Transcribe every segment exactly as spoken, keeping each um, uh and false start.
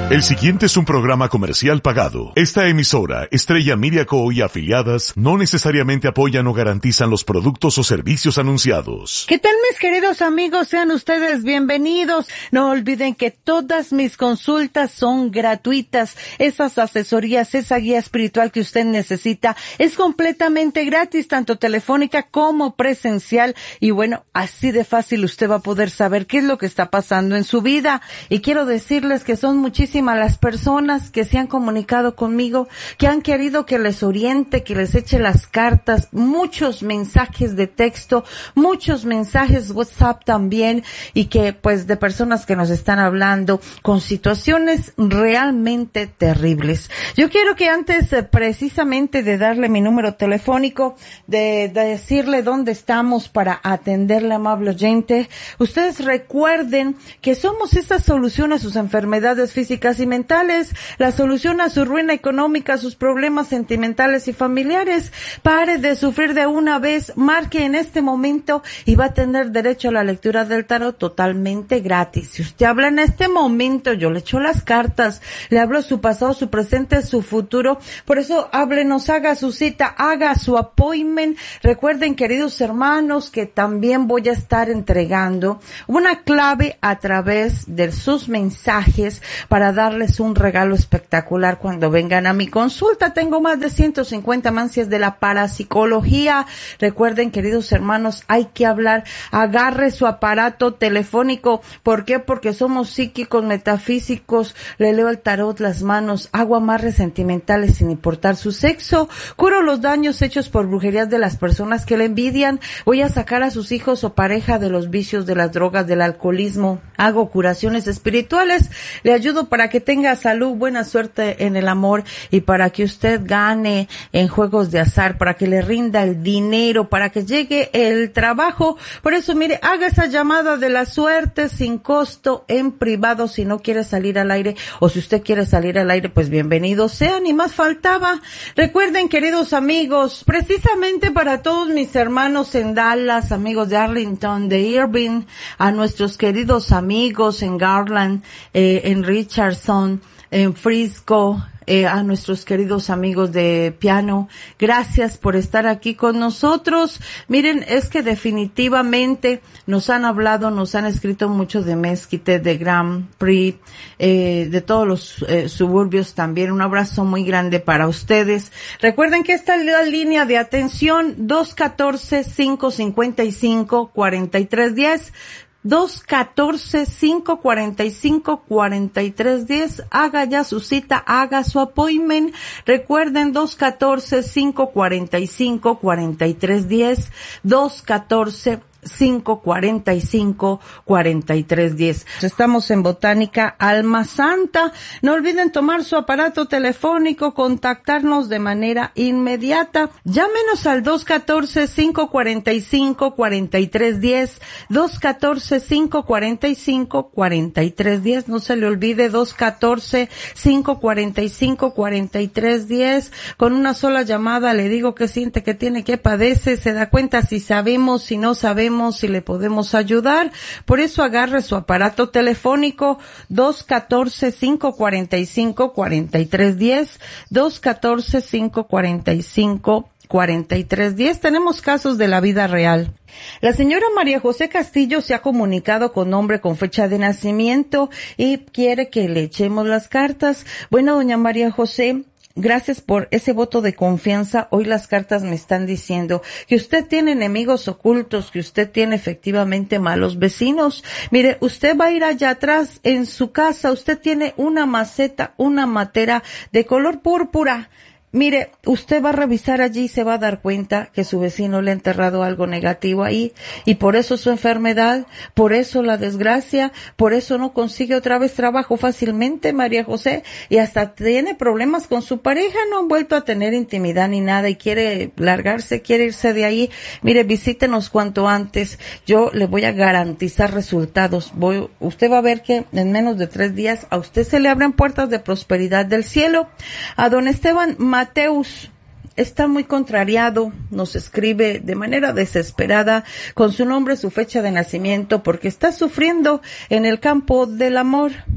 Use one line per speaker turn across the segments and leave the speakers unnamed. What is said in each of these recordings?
El siguiente es un programa comercial pagado. Esta emisora, Estrella Media Co. y afiliadas, no necesariamente apoyan o garantizan los productos o servicios anunciados.
¿Qué tal, mis queridos amigos? Sean ustedes bienvenidos. No olviden que todas mis consultas son gratuitas. Esas asesorías, esa guía espiritual que usted necesita es completamente gratis, tanto telefónica como presencial. Y bueno, así de fácil usted va a poder saber qué es lo que está pasando en su vida. Y quiero decirles que son muchísimas a las personas que se han comunicado conmigo, que han querido que les oriente, que les eche las cartas, muchos mensajes de texto, muchos mensajes WhatsApp también, y que pues de personas que nos están hablando con situaciones realmente terribles. Yo quiero que antes eh, precisamente de darle mi número telefónico, de, de decirle dónde estamos para atenderle, amable oyente, ustedes recuerden que somos esa solución a sus enfermedades físicas y mentales, la solución a su ruina económica, a sus problemas sentimentales y familiares. Pare de sufrir de una vez, marque en este momento y va a tener derecho a la lectura del tarot totalmente gratis. Si usted habla en este momento, yo le echo las cartas, le hablo su pasado, su presente, su futuro. Por eso háblenos, haga su cita, haga su appointment. Recuerden, queridos hermanos, que también voy a estar entregando una clave a través de sus mensajes para darles un regalo espectacular cuando vengan a mi consulta. Tengo más de ciento cincuenta mancias de la parapsicología. Recuerden, queridos hermanos, hay que hablar. Agarre su aparato telefónico. ¿Por qué? Porque somos psíquicos, metafísicos. Le leo el tarot, las manos, hago amarres sentimentales sin importar su sexo. Curo los daños hechos por brujerías de las personas que le envidian. Voy a sacar a sus hijos o pareja de los vicios, de las drogas, del alcoholismo. Hago curaciones espirituales. Le ayudo para que tenga salud, buena suerte en el amor y para que usted gane en juegos de azar, para que le rinda el dinero, para que llegue el trabajo. Por eso, mire, haga esa llamada de la suerte sin costo en privado si no quiere salir al aire, o si usted quiere salir al aire, pues bienvenido sea, ni más faltaba. Recuerden, queridos amigos, precisamente para todos mis hermanos en Dallas, amigos de Arlington, de Irving, a nuestros queridos amigos en Garland, eh, en Richardson, en Frisco, eh, a nuestros queridos amigos de piano, gracias por estar aquí con nosotros. Miren, es que definitivamente nos han hablado, nos han escrito mucho de Mezquite, de Grand Prix, eh, de todos los eh, suburbios también. Un abrazo muy grande para ustedes. Recuerden que esta es la línea de atención dos catorce, cinco cincuenta y cinco, cuarenta y tres diez. dos catorce, cinco cuarenta y cinco, cuarenta y tres diez. Haga ya su cita, haga su appointment. Recuerden, dos catorce, cinco cuarenta y cinco, cuarenta y tres diez. dos catorce, cinco cuarenta y cinco, cuarenta y tres diez. Estamos en Botánica Alma Santa. No olviden tomar su aparato telefónico, contactarnos de manera inmediata. Llámenos al dos catorce, cinco cuarenta y cinco, cuarenta y tres diez. dos catorce, cinco cuarenta y cinco, cuarenta y tres diez. No se le olvide, dos catorce, cinco cuarenta y cinco, cuarenta y tres diez. Con una sola llamada le digo qué siente, qué tiene, qué padece. Se da cuenta si sabemos, si no sabemos, si le podemos ayudar. Por eso agarre su aparato telefónico dos catorce, cinco cuarenta y cinco, cuarenta y tres diez. dos catorce, cinco cuarenta y cinco, cuarenta y tres diez. Tenemos casos de la vida real. La señora María José Castillo se ha comunicado con nombre, con fecha de nacimiento y quiere que le echemos las cartas. Bueno, doña María José, gracias por ese voto de confianza. Hoy las cartas me están diciendo que usted tiene enemigos ocultos, que usted tiene efectivamente malos vecinos. Mire, usted va a ir allá atrás en su casa, usted tiene una maceta, una matera de color púrpura. Mire, usted va a revisar allí y se va a dar cuenta que su vecino le ha enterrado algo negativo ahí, y por eso su enfermedad, por eso la desgracia, por eso no consigue otra vez trabajo fácilmente, María José, y hasta tiene problemas con su pareja, no han vuelto a tener intimidad ni nada y quiere largarse, quiere irse de ahí. Mire, visítenos cuanto antes, yo le voy a garantizar resultados. Voy, usted va a ver que en menos de tres días a usted se le abren puertas de prosperidad del cielo. A don Esteban Mateus está muy contrariado, nos escribe de manera desesperada con su nombre, su fecha de nacimiento, porque está sufriendo en el campo del amor.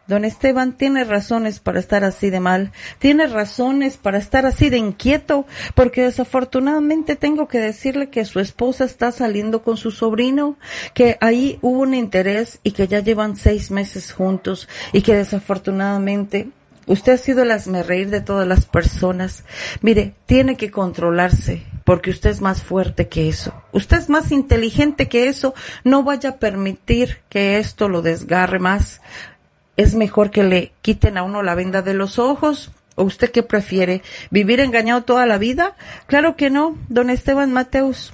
don Esteban tiene razones para estar así de mal, tiene razones para estar así de inquieto, porque desafortunadamente tengo que decirle que su esposa está saliendo con su sobrino, que ahí hubo un interés y que ya llevan seis meses juntos y que desafortunadamente usted ha sido el hazmerreír de todas las personas. Mire, tiene que controlarse, porque usted es más fuerte que eso. Usted es más inteligente que eso. No vaya a permitir que esto lo desgarre más. Es mejor que le quiten a uno la venda de los ojos. ¿O usted qué prefiere? ¿Vivir engañado toda la vida? Claro que no, don Esteban Mateus.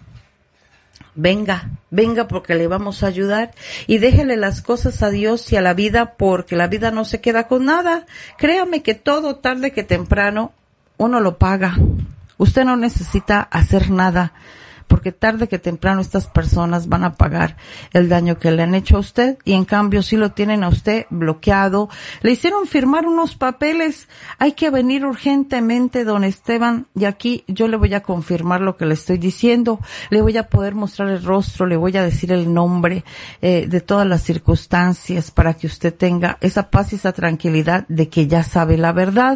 Venga, venga porque le vamos a ayudar y déjele las cosas a Dios y a la vida, porque la vida no se queda con nada. Créame que todo tarde que temprano uno lo paga. Usted no necesita hacer nada, porque tarde que temprano estas personas van a pagar el daño que le han hecho a usted, y en cambio sí lo tienen a usted bloqueado. Le hicieron firmar unos papeles. Hay que venir urgentemente, don Esteban, y aquí yo le voy a confirmar lo que le estoy diciendo. Le voy a poder mostrar el rostro, le voy a decir el nombre eh, de todas las circunstancias para que usted tenga esa paz y esa tranquilidad de que ya sabe la verdad.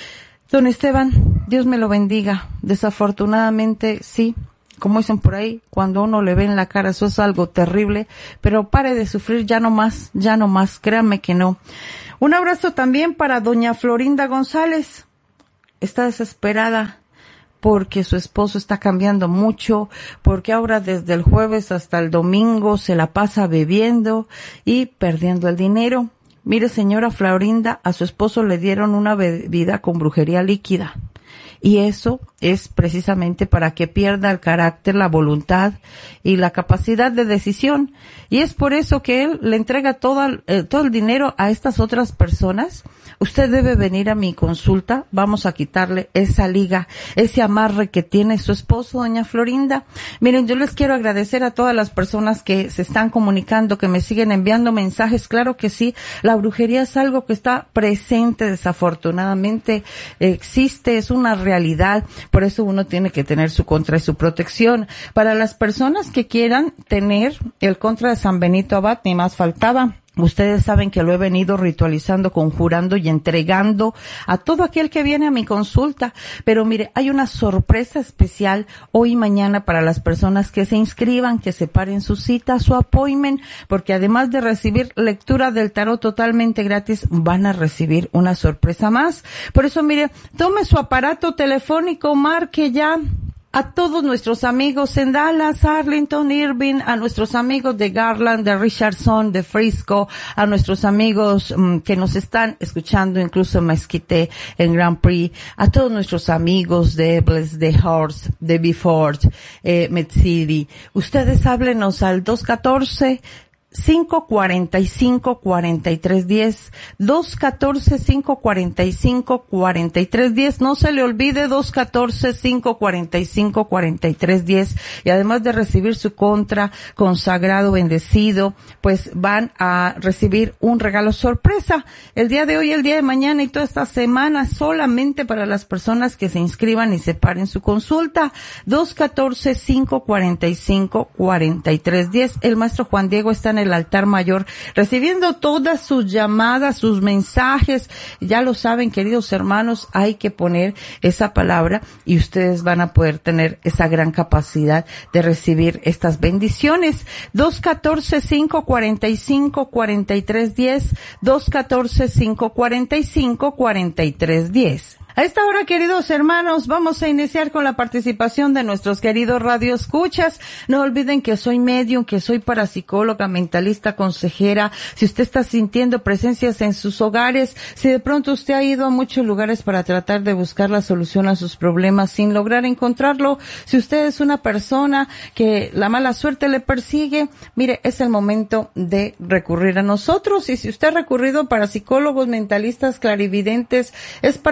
Don Esteban, Dios me lo bendiga. Desafortunadamente, sí, como dicen por ahí, cuando uno le ve en la cara, eso es algo terrible, pero pare de sufrir, ya no más, ya no más, créame que no. Un abrazo también para doña Florinda González. Está desesperada porque su esposo está cambiando mucho, porque ahora desde el jueves hasta el domingo se la pasa bebiendo y perdiendo el dinero. Mire, señora Florinda, a su esposo le dieron una bebida con brujería líquida. Y eso es precisamente para que pierda el carácter, la voluntad y la capacidad de decisión. Y es por eso que él le entrega todo el, eh, todo el dinero a estas otras personas. Usted debe venir a mi consulta. Vamos a quitarle esa liga, ese amarre que tiene su esposo, doña Florinda. Miren, yo les quiero agradecer a todas las personas que se están comunicando, que me siguen enviando mensajes. Claro que sí, la brujería es algo que está presente, desafortunadamente existe, es una realidad. Por eso uno tiene que tener su contra y su protección. Para las personas que quieran tener el contra de San Benito Abad, ni más faltaba. Ustedes saben que lo he venido ritualizando, conjurando y entregando a todo aquel que viene a mi consulta. Pero mire, hay una sorpresa especial hoy y mañana para las personas que se inscriban, que separen su cita, su appointment, porque además de recibir lectura del tarot totalmente gratis, van a recibir una sorpresa más. Por eso, mire, tome su aparato telefónico, marque ya. A todos nuestros amigos en Dallas, Arlington, Irving, a nuestros amigos de Garland, de Richardson, de Frisco, a nuestros amigos um, que nos están escuchando incluso en Mesquite, en Grand Prix, a todos nuestros amigos de Ebles, de Horst, de Beaufort, eh, Med City. Ustedes háblenos al dos catorce, cinco cuarenta y cinco, cuarenta y tres diez, dos catorce, cinco cuarenta y cinco, cuarenta y tres diez. No se le olvide, dos catorce, cinco cuarenta y cinco, cuarenta y tres diez. Y además de recibir su contra consagrado, bendecido, pues van a recibir un regalo sorpresa el día de hoy, el día de mañana y toda esta semana, solamente para las personas que se inscriban y separen su consulta. dos catorce, cinco cuarenta y cinco, cuarenta y tres diez. El maestro Juan Diego está en el altar mayor, recibiendo todas sus llamadas, sus mensajes. Ya lo saben, queridos hermanos, hay que poner esa palabra y ustedes van a poder tener esa gran capacidad de recibir estas bendiciones. dos catorce, cinco cuarenta y cinco, cuarenta y tres diez, dos catorce, cinco cuarenta y cinco, cuarenta y tres diez. A esta hora, queridos hermanos, vamos a iniciar con la participación de nuestros queridos radioescuchas. No olviden que soy medium, que soy parapsicóloga, mentalista, consejera. Si usted está sintiendo presencias en sus hogares, si de pronto usted ha ido a muchos lugares para tratar de buscar la solución a sus problemas sin lograr encontrarlo, si usted es una persona que la mala suerte le persigue, mire, es el momento de recurrir a nosotros. Y si usted ha recurrido para psicólogos, mentalistas, clarividentes, es para ayudarlo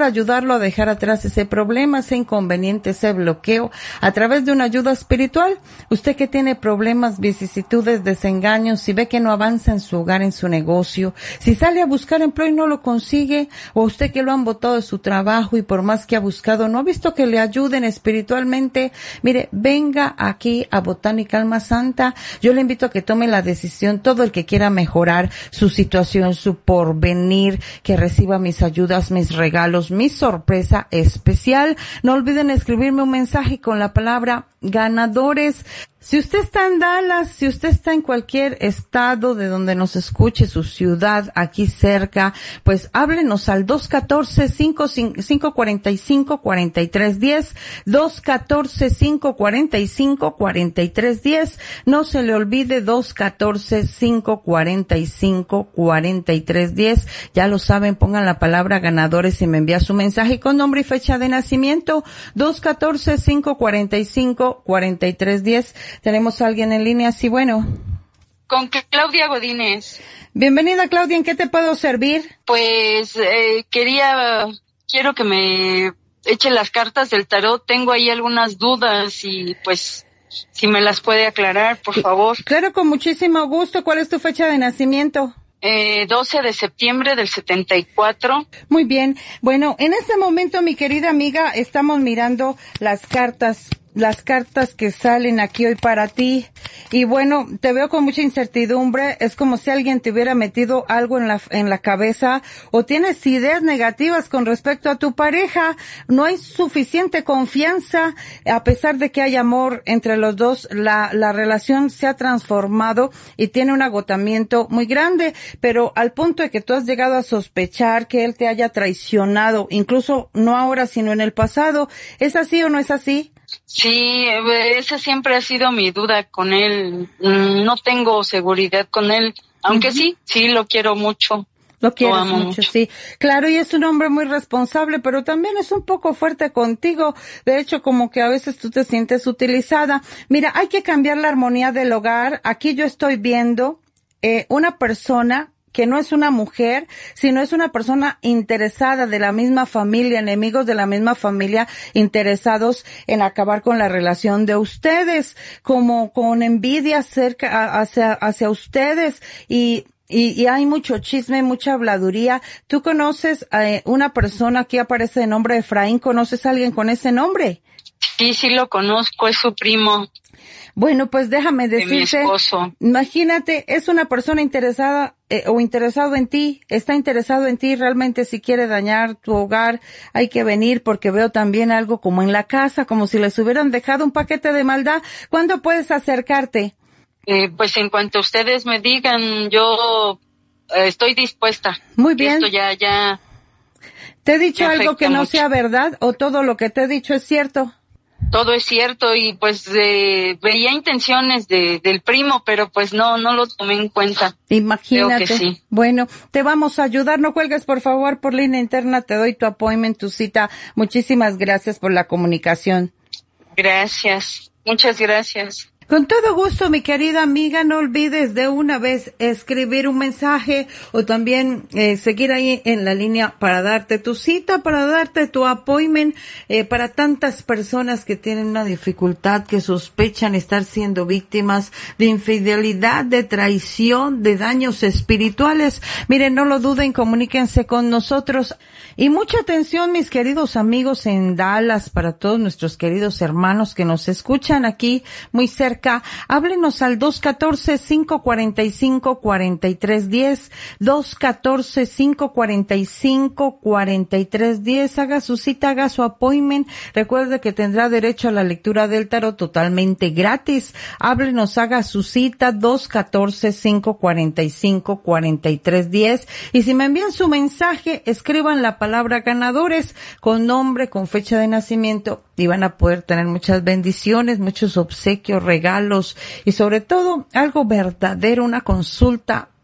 ayudarlo a dejar atrás ese problema, ese inconveniente, ese bloqueo, a través de una ayuda espiritual. Usted que tiene problemas, vicisitudes, desengaños, si ve que no avanza en su hogar, en su negocio, si sale a buscar empleo y no lo consigue, o usted que lo han botado de su trabajo y por más que ha buscado, no ha visto que le ayuden espiritualmente, mire, venga aquí a Botánica Alma Santa. Yo le invito a que tome la decisión, todo el que quiera mejorar su situación, su porvenir, que reciba mis ayudas, mis regalos, mi sorpresa especial. No olviden escribirme un mensaje con la palabra ganadores. Si usted está en Dallas, si usted está en cualquier estado de donde nos escuche, su ciudad, aquí cerca, pues háblenos al dos uno cuatro, cinco cuatro cinco, cuatro tres uno cero, dos uno cuatro, cinco cuatro cinco, cuatro tres uno cero. No se le olvide, dos uno cuatro, cinco cuatro cinco, cuatro tres uno cero. Ya lo saben, pongan la palabra ganadores y me envía su mensaje con nombre y fecha de nacimiento, dos uno cuatro, cinco cuatro cinco, cuatro tres uno cero. Tenemos a alguien en línea, sí, bueno.
Con Claudia Godínez.
Bienvenida, Claudia, ¿en qué te puedo servir?
Pues eh, quería, quiero que me eche las cartas del tarot. Tengo ahí algunas dudas y pues si me las puede aclarar, por favor.
Claro, con muchísimo gusto. ¿Cuál es tu fecha de nacimiento?
Eh, doce de septiembre del setenta y cuatro.
Muy bien. Bueno, en este momento, mi querida amiga, estamos mirando las cartas las cartas que salen aquí hoy para ti. Y bueno, te veo con mucha incertidumbre. Es como si alguien te hubiera metido algo en la, en la cabeza, o tienes ideas negativas con respecto a tu pareja. No hay suficiente confianza, a pesar de que hay amor entre los dos. La, la relación se ha transformado y tiene un agotamiento muy grande, pero al punto de que tú has llegado a sospechar que él te haya traicionado, incluso no ahora, sino en el pasado. ¿Es así o no es así?
Sí, esa siempre ha sido mi duda con él. No tengo seguridad con él, aunque uh-huh. sí, sí lo quiero mucho.
Lo quieres lo mucho, mucho, sí. Claro, y es un hombre muy responsable, pero también es un poco fuerte contigo. De hecho, como que a veces tú te sientes utilizada. Mira, hay que cambiar la armonía del hogar. Aquí yo estoy viendo eh, una persona que no es una mujer, sino es una persona interesada de la misma familia, enemigos de la misma familia, interesados en acabar con la relación de ustedes, como con envidia cerca, hacia, hacia ustedes, y Y, y hay mucho chisme, mucha habladuría. ¿Tú conoces a eh, una persona que aparece de nombre Efraín? ¿Conoces a alguien con ese nombre?
Sí, sí lo conozco, es su primo.
Bueno, pues déjame decirte,
de mi esposo.
Imagínate, es una persona interesada eh, o interesado en ti, está interesado en ti, realmente si quiere dañar tu hogar, hay que venir, porque veo también algo como en la casa, como si les hubieran dejado un paquete de maldad. ¿Cuándo puedes acercarte?
Eh, pues en cuanto ustedes me digan, yo eh, estoy dispuesta.
Muy bien.
Esto ya, ya.
¿Te he dicho algo que no mucho. sea verdad, o todo lo que te he dicho es cierto?
Todo es cierto, y pues eh, veía intenciones de del primo, pero pues no, no lo tomé en cuenta.
Imagínate.
Creo que sí.
Bueno, te vamos a ayudar, no cuelgues por favor por línea interna, te doy tu appointment, tu cita. Muchísimas gracias por la comunicación.
Gracias, muchas gracias.
Con todo gusto, mi querida amiga, no olvides de una vez escribir un mensaje o también eh, seguir ahí en la línea para darte tu cita, para darte tu appointment, eh, para tantas personas que tienen una dificultad, que sospechan estar siendo víctimas de infidelidad, de traición, de daños espirituales. Miren, no lo duden, comuníquense con nosotros. Y mucha atención, mis queridos amigos en Dallas, para todos nuestros queridos hermanos que nos escuchan aquí muy cerca. Háblenos al dos uno cuatro, cinco cuatro cinco, cuatro tres uno cero, dos uno cuatro, cinco cuatro cinco, cuatro tres uno cero. Haga su cita, haga su appointment. Recuerde que tendrá derecho a la lectura del tarot totalmente gratis. Háblenos, haga su cita, dos uno cuatro, cinco cuatro cinco, cuatro tres uno cero. Y si me envían su mensaje, escriban la palabra ganadores con nombre, con fecha de nacimiento, y van a poder tener muchas bendiciones, muchos obsequios, regalos y sobre todo algo verdadero, una consulta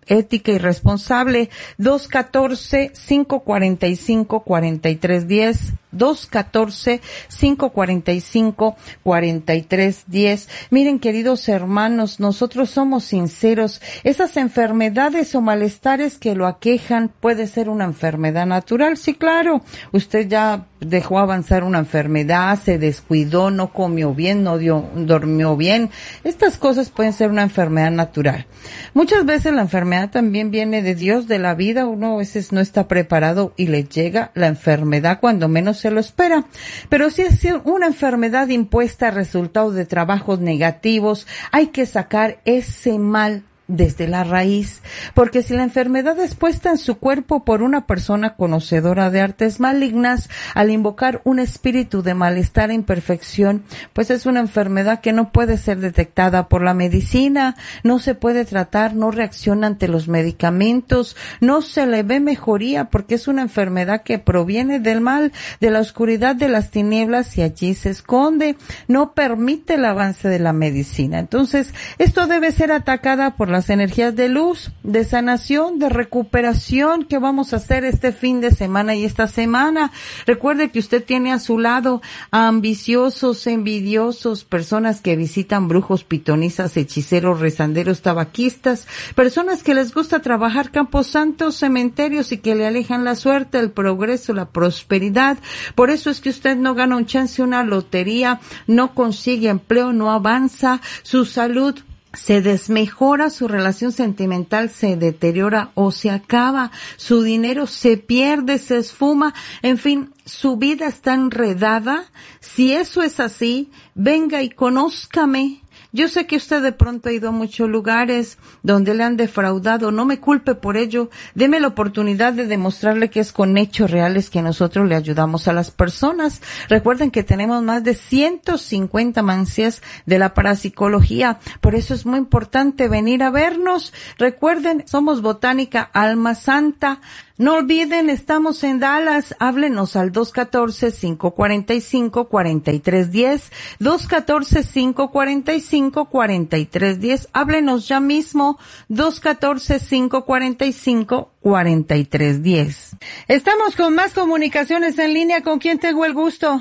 ética y responsable. dos uno cuatro, cinco cuatro cinco, cuatro tres uno cero, dos uno cuatro, cinco cuatro cinco, cuatro tres uno cero. Miren, queridos hermanos, nosotros somos sinceros. Esas enfermedades o malestares que lo aquejan puede ser una enfermedad natural. Sí, claro, usted ya dejó avanzar una enfermedad, se descuidó, no comió bien, no dio, durmió bien. Estas cosas pueden ser una enfermedad natural. Muchas veces la enfermedad también viene de Dios, de la vida. Uno a veces no está preparado y le llega la enfermedad cuando menos se lo espera. Pero si es una enfermedad impuesta, resultado de trabajos negativos, hay que sacar ese mal desde la raíz, porque si la enfermedad es puesta en su cuerpo por una persona conocedora de artes malignas, al invocar un espíritu de malestar e imperfección, pues es una enfermedad que no puede ser detectada por la medicina, no se puede tratar, no reacciona ante los medicamentos, no se le ve mejoría porque es una enfermedad que proviene del mal, de la oscuridad, de las tinieblas, y allí se esconde, no permite el avance de la medicina. Entonces, esto debe ser atacada por la las energías de luz, de sanación, de recuperación que vamos a hacer este fin de semana y esta semana. Recuerde que usted tiene a su lado a ambiciosos, envidiosos, personas que visitan brujos, pitonizas, hechiceros, rezanderos, tabaquistas, personas que les gusta trabajar campos santos, cementerios y que le alejan la suerte, el progreso, la prosperidad. Por eso es que usted no gana un chance, una lotería, no consigue empleo, no avanza, su salud se desmejora, su relación sentimental se deteriora o se acaba, su dinero se pierde, se esfuma, en fin, su vida está enredada. Si eso es así, venga y conózcame. Yo sé que usted de pronto ha ido a muchos lugares donde le han defraudado, no me culpe por ello, deme la oportunidad de demostrarle que es con hechos reales que nosotros le ayudamos a las personas. Recuerden que tenemos más de ciento cincuenta mancias de la parapsicología, por eso es muy importante venir a vernos. Recuerden, somos Botánica Alma Santa. No olviden, estamos en Dallas, háblenos al dos uno cuatro, cinco cuatro cinco, cuatro tres uno cero, dos uno cuatro, cinco cuatro cinco, cuatro tres uno cero, háblenos ya mismo, dos uno cuatro, cinco cuatro cinco, cuatro tres uno cero. Estamos con más comunicaciones en línea, ¿con quién tengo el gusto?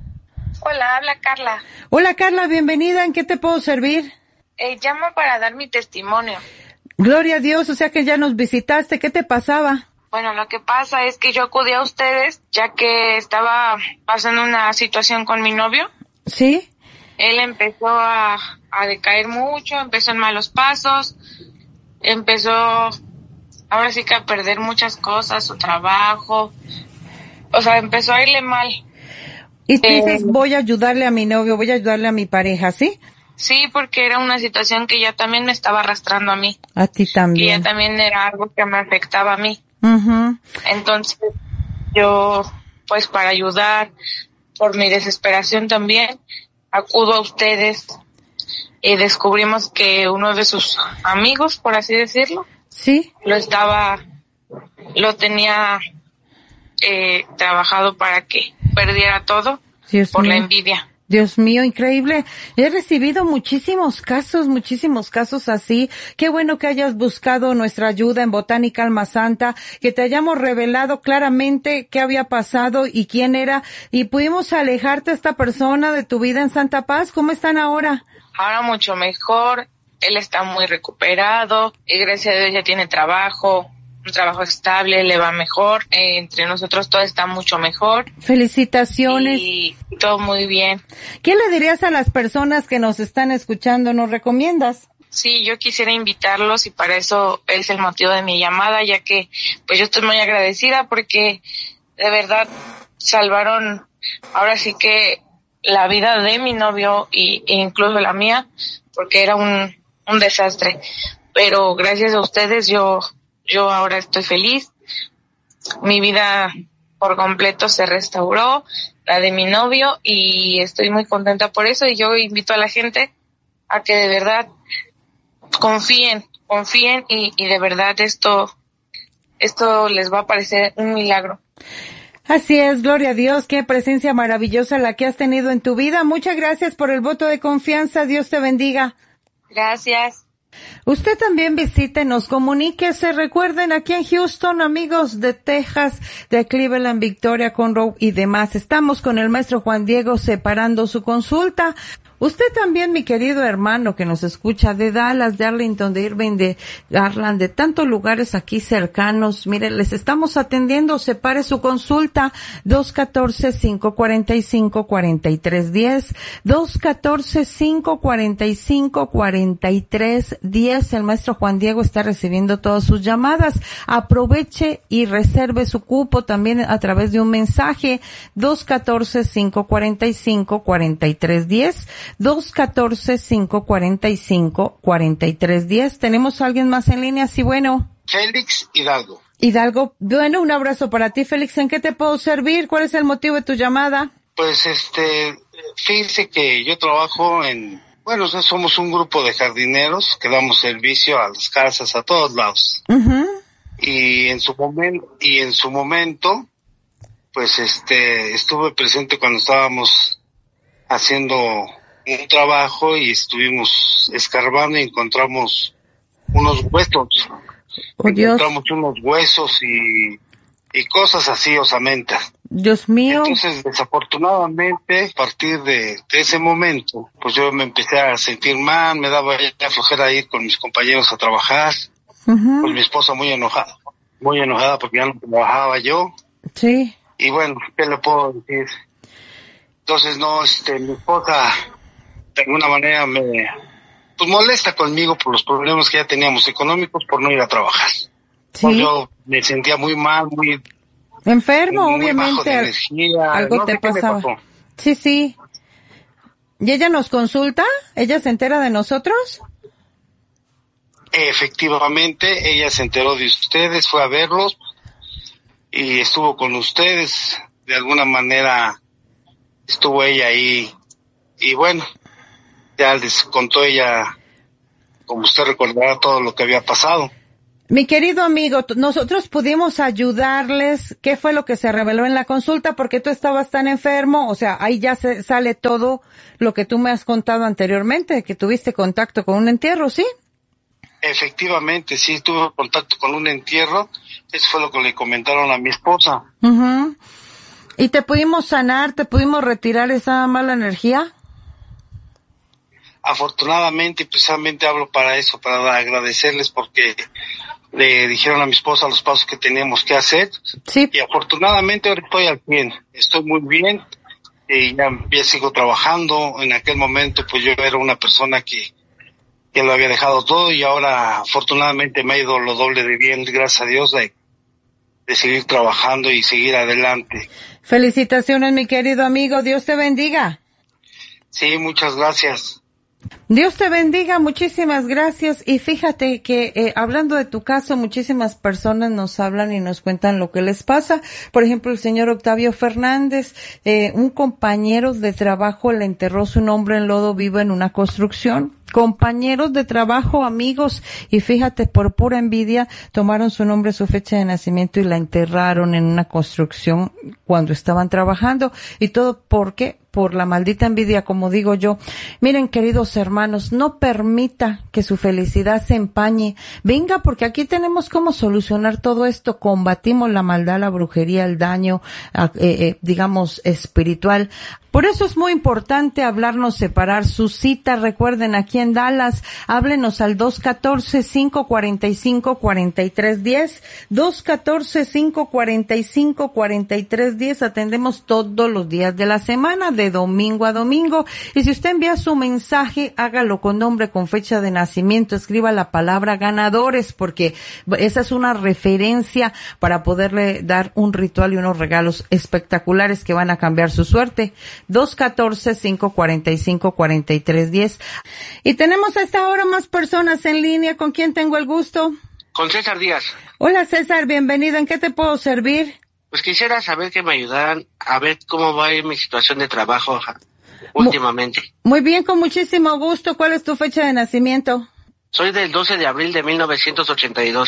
Hola, habla Carla.
Hola Carla, bienvenida, ¿en qué te puedo servir?
Eh, llamo para dar mi testimonio.
Gloria a Dios, o sea que ya nos visitaste, ¿qué te pasaba?
Bueno, lo que pasa es que yo acudí a ustedes ya que estaba pasando una situación con mi novio.
¿Sí?
Él empezó a, a decaer mucho, empezó en malos pasos, empezó ahora sí que a perder muchas cosas, su trabajo, o sea, empezó a irle mal.
Y tú
eh,
dices, voy a ayudarle a mi novio, voy a ayudarle a mi pareja, ¿sí?
Sí, porque era una situación que ya también me estaba arrastrando a mí.
A ti también.
Y ya también era algo que me afectaba a mí.
Uh-huh.
Entonces, yo, pues para ayudar, por mi desesperación también, acudo a ustedes y descubrimos que uno de sus amigos, por así decirlo,
sí,
lo estaba, lo tenía eh, trabajado para que perdiera todo. Dios por mío. La envidia.
Dios mío, increíble. He recibido muchísimos casos, muchísimos casos así. Qué bueno que hayas buscado nuestra ayuda en Botánica Alma Santa, que te hayamos revelado claramente qué había pasado y quién era, y pudimos alejarte a esta persona de tu vida en Santa Paz. ¿Cómo están ahora?
Ahora mucho mejor. Él está muy recuperado y gracias a Dios ya tiene trabajo. Un trabajo estable, le va mejor, eh, entre nosotros todo está mucho mejor.
Felicitaciones.
Y todo muy bien.
¿Qué le dirías a las personas que nos están escuchando? ¿Nos recomiendas?
Sí, yo quisiera invitarlos y para eso es el motivo de mi llamada, ya que pues yo estoy muy agradecida porque de verdad salvaron ahora sí que la vida de mi novio y, e incluso la mía, porque era un, un desastre. Pero gracias a ustedes yo Yo ahora estoy feliz, mi vida por completo se restauró, la de mi novio, y estoy muy contenta por eso, y yo invito a la gente a que de verdad confíen, confíen, y, y de verdad esto, esto les va a parecer un milagro.
Así es, gloria a Dios, qué presencia maravillosa la que has tenido en tu vida. Muchas gracias por el voto de confianza, Dios te bendiga.
Gracias.
Usted también visítenos, comuníquese, recuerden aquí en Houston, amigos de Texas, de Cleveland, Victoria, Conroe y demás. Estamos con el maestro Juan Diego separando su consulta. Usted también, mi querido hermano que nos escucha de Dallas, de Arlington, de Irving, de Garland, de tantos lugares aquí cercanos. Mire, les estamos atendiendo. Separe su consulta dos uno cuatro, cinco cuatro cinco, cuatro tres uno cero, dos uno cuatro, cinco cuatro cinco, cuatro tres uno cero. El maestro Juan Diego está recibiendo todas sus llamadas. Aproveche y reserve su cupo también a través de un mensaje. dos uno cuatro, cinco cuatro cinco, cuatro tres uno cero. dos uno cuatro, cinco cuatro cinco, cuatro tres uno cero. ¿Tenemos a alguien más en línea? Sí, bueno.
Félix Hidalgo.
Hidalgo, bueno, un abrazo para ti, Félix. ¿En qué te puedo servir? ¿Cuál es el motivo de tu llamada?
Pues, este, fíjese que yo trabajo en, bueno, somos un grupo de jardineros que damos servicio a las casas, a todos lados.
Uh-huh.
Y en su momento, y en su momento, pues, este, estuve presente cuando estábamos haciendo un trabajo y estuvimos escarbando y encontramos unos huesos.
Oh, Dios.
Encontramos unos huesos y, y cosas así, osamenta.
Dios mío.
Entonces, desafortunadamente, a partir de, de ese momento, pues yo me empecé a sentir mal, me daba ya flojera ir con mis compañeros a trabajar.
Uh-huh.
Pues mi esposa muy enojada, muy enojada porque ya no trabajaba yo.
Sí.
Y bueno, ¿qué le puedo decir? Entonces, no, este, mi esposa de alguna manera me, pues molesta conmigo por los problemas que ya teníamos económicos por no ir a trabajar.
Sí.
Pues yo me sentía muy mal, muy
enfermo,
muy
obviamente.
bajo de energía,
algo
no
te
sé qué me
pasaba.
pasó.
Sí, sí. ¿Y ella nos consulta? ¿Ella se entera de nosotros?
Efectivamente, ella se enteró de ustedes, fue a verlos y estuvo con ustedes. De alguna manera estuvo ella ahí y bueno, ya les contó ella, como usted recordará, todo lo que había pasado.
Mi querido amigo, t- nosotros pudimos ayudarles. ¿Qué fue lo que se reveló en la consulta? Porque tú estabas tan enfermo, o sea, ahí ya se sale todo lo que tú me has contado anteriormente, que tuviste contacto con un entierro, ¿sí?
Efectivamente, sí, tuve contacto con un entierro, eso fue lo que le comentaron a mi esposa.
Uh-huh. ¿Y te pudimos sanar, te pudimos retirar esa mala energía?
Afortunadamente, precisamente hablo para eso, para agradecerles porque le dijeron a mi esposa los pasos que teníamos que hacer.
Sí.
Y afortunadamente ahora estoy al bien, estoy muy bien y ya, ya sigo trabajando. En aquel momento pues yo era una persona que, que lo había dejado todo y ahora afortunadamente me ha ido lo doble de bien, gracias a Dios, de, de seguir trabajando y seguir adelante.
Felicitaciones, mi querido amigo, Dios te bendiga.
Sí, muchas gracias.
Dios te bendiga, muchísimas gracias. Y fíjate que eh, hablando de tu caso, muchísimas personas nos hablan y nos cuentan lo que les pasa. Por ejemplo, el señor Octavio Fernández, eh, un compañero de trabajo le enterró su nombre en lodo vivo en una construcción. Compañeros de trabajo, amigos, y fíjate, por pura envidia, tomaron su nombre, su fecha de nacimiento y la enterraron en una construcción cuando estaban trabajando. Y todo, ¿por qué? Por la maldita envidia, como digo yo. Miren, queridos hermanos, no permita que su felicidad se empañe. Venga, porque aquí tenemos cómo solucionar todo esto. Combatimos la maldad, la brujería, el daño, eh, eh, digamos, espiritual. Por eso es muy importante hablarnos, separar su cita. Recuerden, aquí en Dallas, háblenos al dos uno cuatro, cinco cuatro cinco, cuatro tres uno cero, dos uno cuatro, cinco cuatro cinco, cuatro tres uno cero. Atendemos todos los días de la semana, de domingo a domingo. Y si usted envía su mensaje, hágalo con nombre, con fecha de nacimiento, escriba la palabra ganadores, porque esa es una referencia para poderle dar un ritual y unos regalos espectaculares que van a cambiar su suerte. dos uno cuatro, cinco cuatro cinco, cuatro tres uno cero. Y tenemos a esta hora más personas en línea. ¿Con quién tengo el gusto?
Con César Díaz.
Hola César, bienvenido. ¿En qué te puedo servir?
Pues quisiera saber que me ayudaran a ver cómo va a ir mi situación de trabajo últimamente.
Muy bien, con muchísimo gusto. ¿Cuál es tu fecha de nacimiento?
Soy del doce de abril de mil novecientos ochenta y dos.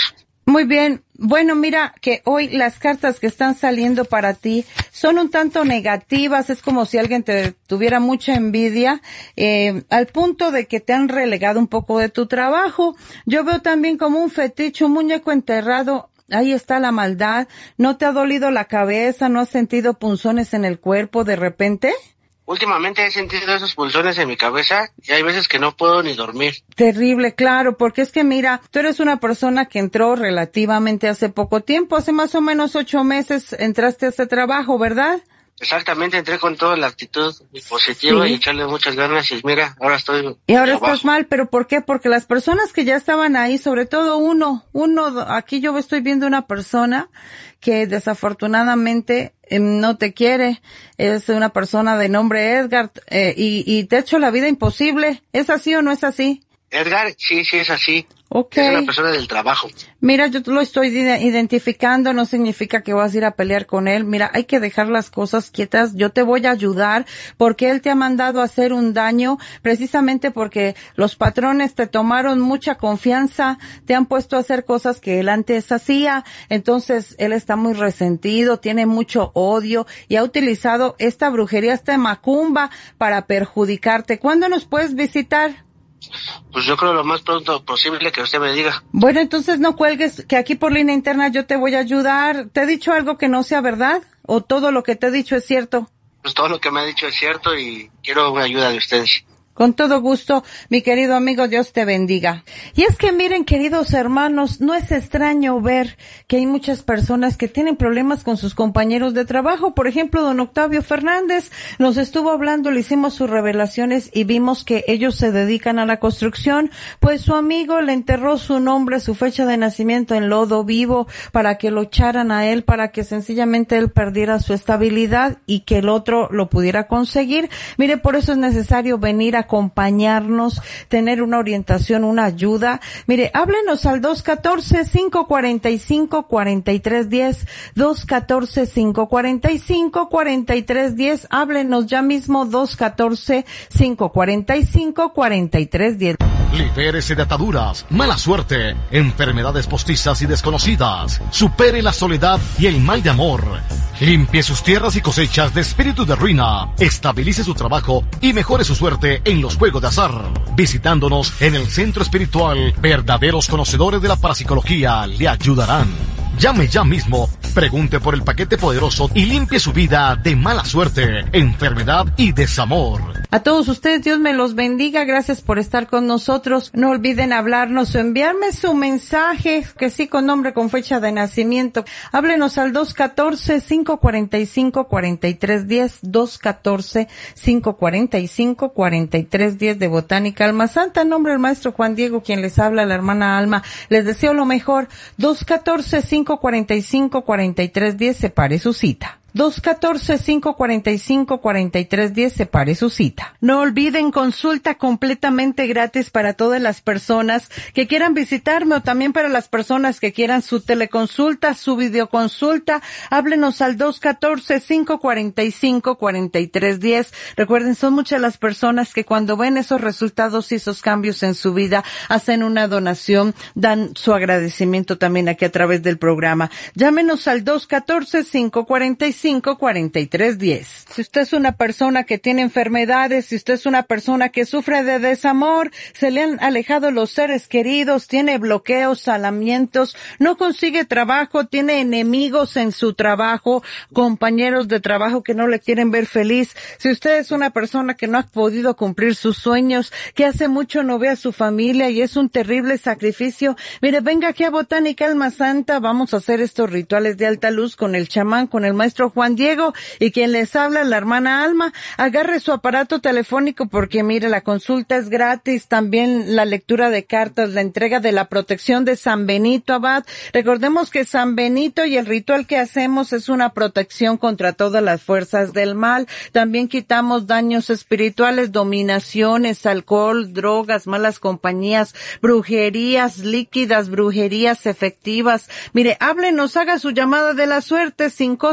Muy bien. Bueno, mira que hoy las cartas que están saliendo para ti son un tanto negativas, es como si alguien te tuviera mucha envidia, eh, al punto de que te han relegado un poco de tu trabajo. Yo veo también como un fetiche, un muñeco enterrado. Ahí está la maldad. ¿No te ha dolido la cabeza? ¿No has sentido punzones en el cuerpo de repente?
Últimamente he sentido esos pulsones en mi cabeza y hay veces que no puedo ni dormir.
Terrible, claro, porque es que mira, tú eres una persona que entró relativamente hace poco tiempo, hace más o menos ocho meses entraste a este trabajo, ¿verdad?
Exactamente, entré con toda la actitud positiva
Sí.
y echarle muchas ganas y mira, ahora estoy...
Y ahora
abajo.
estás mal, ¿pero por qué? Porque las personas que ya estaban ahí, sobre todo uno, uno, aquí yo estoy viendo una persona que desafortunadamente eh, no te quiere, es una persona de nombre Edgar, eh, y, y te ha hecho la vida imposible. ¿Es así o no es así?
Edgar, sí, sí es así.
Ok.
Es una persona del trabajo.
Mira, yo lo estoy ide- identificando, no significa que vas a ir a pelear con él. Mira, hay que dejar las cosas quietas. Yo te voy a ayudar porque él te ha mandado a hacer un daño precisamente porque los patrones te tomaron mucha confianza, te han puesto a hacer cosas que él antes hacía. Entonces, él está muy resentido, tiene mucho odio y ha utilizado esta brujería, esta macumba para perjudicarte. ¿Cuándo nos puedes visitar?
Pues yo creo lo más pronto posible que usted me diga.
Bueno, entonces no cuelgues, que aquí por línea interna yo te voy a ayudar. ¿Te he dicho algo que no sea verdad? ¿O todo lo que te he dicho es cierto?
Pues todo lo que me ha dicho es cierto y quiero una ayuda de ustedes.
Con todo gusto, mi querido amigo, Dios te bendiga. Y es que miren, queridos hermanos, no es extraño ver que hay muchas personas que tienen problemas con sus compañeros de trabajo. Por ejemplo, don Octavio Fernández nos estuvo hablando, le hicimos sus revelaciones y vimos que ellos se dedican a la construcción. Pues su amigo le enterró su nombre, su fecha de nacimiento en lodo vivo para que lo echaran a él, para que sencillamente él perdiera su estabiliduestabilidad y que el otro lo pudiera conseguir. Mire, por eso es necesario venir a acompañarnos, tener una orientación, una ayuda. Mire, háblenos al dos uno cuatro, cinco cuatro cinco, cuatro tres uno cero, dos uno cuatro, cinco cuatro cinco, cuatro tres uno cero, háblenos ya mismo, dos uno cuatro, cinco cuatro cinco, cuatro tres uno cero.
Libérese de ataduras, mala suerte, enfermedades postizas y desconocidas. Supere la soledad y el mal de amor. Limpie sus tierras y cosechas de espíritu de ruina. Estabilice su trabajo y mejore su suerte en los juegos de azar. Visitándonos en el centro espiritual, verdaderos conocedores de la parapsicología le ayudarán. Llame ya mismo, pregunte por el paquete poderoso y limpie su vida de mala suerte, enfermedad y desamor.
A todos ustedes, Dios me los bendiga. Gracias por estar con nosotros. No olviden hablarnos o enviarme su mensaje, que sí, con nombre, con fecha de nacimiento. Háblenos al dos uno cuatro, cinco cuatro cinco, cuatro tres uno cero, dos uno cuatro, cinco cuatro cinco, cuatro tres uno cero de Botánica Alma Santa. En nombre del maestro Juan Diego, quien les habla, la hermana Alma. Les deseo lo mejor. dos uno cuatro, cinco cuatro cinco, cuatro tres uno cero, separe su cita. dos uno cuatro, cinco cuatro cinco, cuatro tres uno cero, separe su cita. No olviden, consulta completamente gratis para todas las personas que quieran visitarme o también para las personas que quieran su teleconsulta, su videoconsulta. Háblenos al dos uno cuatro, cinco cuatro cinco, cuatro tres uno cero. Recuerden, son muchas las personas que cuando ven esos resultados y esos cambios en su vida, hacen una donación, dan su agradecimiento también aquí a través del programa. Llámenos al dos uno cuatro, cinco cuatro cinco, cuatro tres uno cero. Si usted es una persona que tiene enfermedades, si usted es una persona que sufre de desamor, se le han alejado los seres queridos, tiene bloqueos, salamientos, no consigue trabajo, tiene enemigos en su trabajo, compañeros de trabajo que no le quieren ver feliz, si usted es una persona que no ha podido cumplir sus sueños, que hace mucho no ve a su familia y es un terrible sacrificio, mire, venga aquí a Botánica Alma Santa, vamos a hacer estos rituales de alta luz con el chamán, con el maestro Juan Diego, y quien les habla, la hermana Alma. Agarre su aparato telefónico porque mire, la consulta es gratis, también la lectura de cartas, la entrega de la protección de San Benito Abad. Recordemos que San Benito y el ritual que hacemos es una protección contra todas las fuerzas del mal. También quitamos daños espirituales, dominaciones, alcohol, drogas, malas compañías, brujerías líquidas, brujerías efectivas. Mire, háblenos, haga su llamada de la suerte sin costo en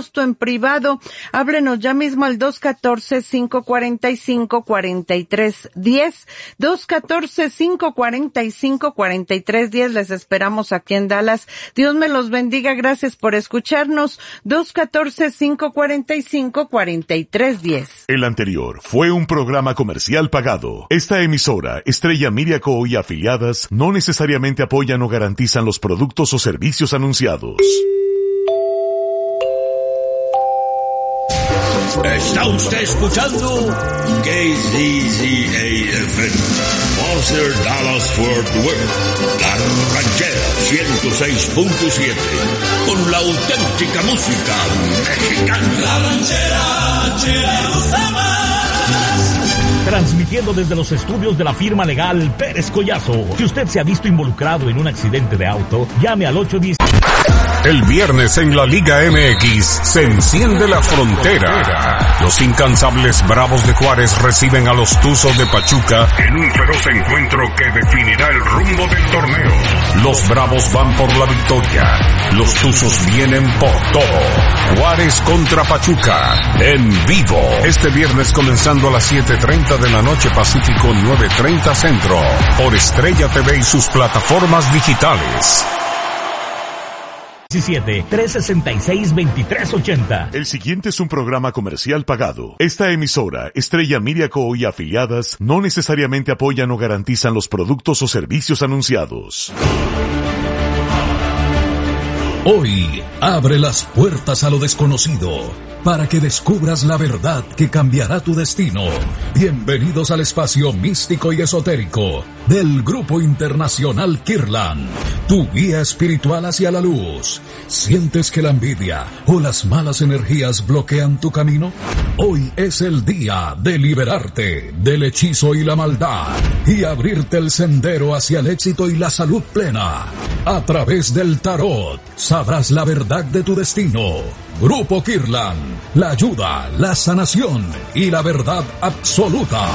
privado. Háblenos ya mismo al dos uno cuatro, cinco cuatro cinco, cuatro tres uno cero. dos uno cuatro, cinco cuatro cinco, cuatro tres uno cero. Les esperamos aquí en Dallas. Dios me los bendiga. Gracias por escucharnos. dos uno cuatro, cinco cuatro cinco, cuatro tres uno cero.
El anterior fue un programa comercial pagado. Esta emisora, Estrella Media Co. y afiliadas, no necesariamente apoyan o garantizan los productos o servicios anunciados.
Está usted escuchando K Z Z A F M, Monster Dallas Fort Worth, La Ranchera ciento seis punto siete, con la auténtica música mexicana. La Ranchera, Chera gusta más.
Transmitiendo desde los estudios de la firma legal Pérez Collazo. Si usted se ha visto involucrado en un accidente de auto, llame al ocho uno cero.
El viernes en la Liga M X se enciende la frontera. Los incansables Bravos de Juárez reciben a los Tuzos de Pachuca en un feroz encuentro que definirá el rumbo del torneo. Los Bravos van por la victoria. Los Tuzos vienen por todo. Juárez contra Pachuca en vivo. Este viernes comenzando a las siete treinta de la noche Pacífico, nueve treinta Centro. Por Estrella T V y sus plataformas digitales.
diecisiete, trescientos sesenta y seis, veintitrés ochenta.
El siguiente es un programa comercial pagado. Esta emisora, Estrella Media Co. y afiliadas, no necesariamente apoyan o garantizan los productos o servicios anunciados.
Hoy abre las puertas a lo desconocido para que descubras la verdad que cambiará tu destino. Bienvenidos al espacio místico y esotérico del Grupo Internacional Kirlan, tu guía espiritual hacia la luz. ¿Sientes que la envidia o las malas energías bloquean tu camino? Hoy es el día de liberarte del hechizo y la maldad y abrirte el sendero hacia el éxito y la salud plena. A través del tarot sabrás la verdad de tu destino. Grupo Kirlan, la ayuda, la sanación y la verdad absoluta.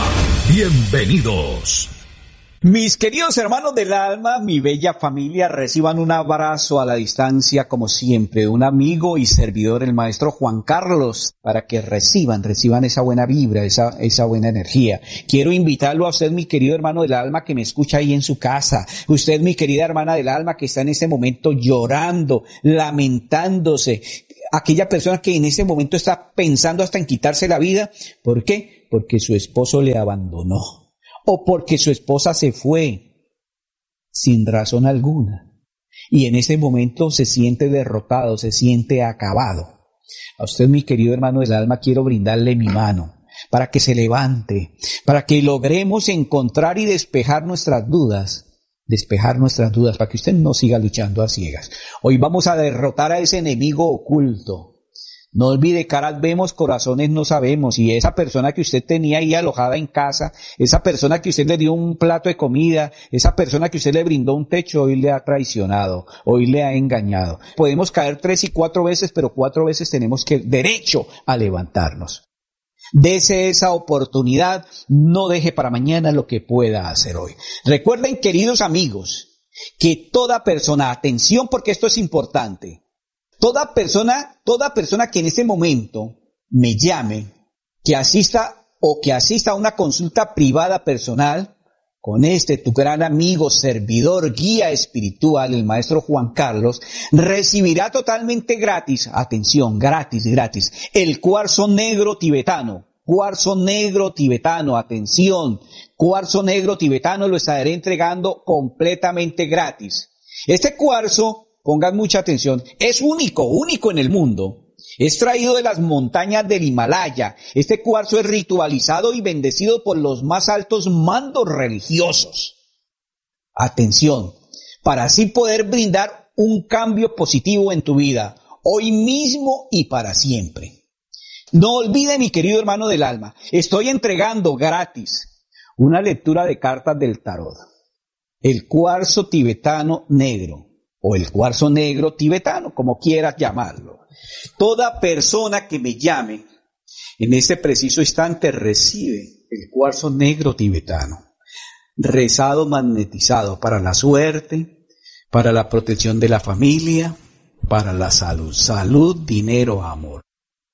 Bienvenidos.
Mis queridos hermanos del alma, mi bella familia, reciban un abrazo a la distancia, como siempre, de un amigo y servidor, el maestro Juan Carlos, para que reciban, reciban esa buena vibra, esa, esa buena energía. Quiero invitarlo a usted, mi querido hermano del alma, que me escucha ahí en su casa. Usted, mi querida hermana del alma, que está en este momento llorando, lamentándose. Aquella persona que en ese momento está pensando hasta en quitarse la vida. ¿Por qué? Porque su esposo le abandonó. O porque su esposa se fue sin razón alguna. Y en ese momento se siente derrotado, se siente acabado. A usted, mi querido hermano del alma, quiero brindarle mi mano para que se levante, para que logremos encontrar y despejar nuestras dudas. despejar nuestras dudas, para que usted no siga luchando a ciegas. Hoy vamos a derrotar a ese enemigo oculto. No olvide, caras vemos, corazones no sabemos, y esa persona que usted tenía ahí alojada en casa, esa persona que usted le dio un plato de comida, esa persona que usted le brindó un techo, hoy le ha traicionado, hoy le ha engañado. Podemos caer tres y cuatro veces, pero cuatro veces tenemos que derecho a levantarnos. Dese esa oportunidad, no deje para mañana lo que pueda hacer hoy. Recuerden, queridos amigos, que toda persona, atención porque esto es importante, toda persona, toda persona que en este momento me llame, que asista o que asista a una consulta privada personal con este tu gran amigo, servidor, guía espiritual, el maestro Juan Carlos, recibirá totalmente gratis, atención, gratis, gratis, el cuarzo negro tibetano. Cuarzo negro tibetano, atención, cuarzo negro tibetano lo estaré entregando completamente gratis. Este cuarzo, pongan mucha atención, es único, único en el mundo. Es traído de las montañas del Himalaya. Este cuarzo es ritualizado y bendecido por los más altos mandos religiosos. Atención, para así poder brindar un cambio positivo en tu vida, hoy mismo y para siempre. No olvide, mi querido hermano del alma, estoy entregando gratis una lectura de cartas del tarot. El cuarzo tibetano negro, o el cuarzo negro tibetano, como quieras llamarlo. Toda persona que me llame en este preciso instante recibe el cuarzo negro tibetano, rezado, magnetizado para la suerte, para la protección de la familia, para la salud, salud, dinero, amor.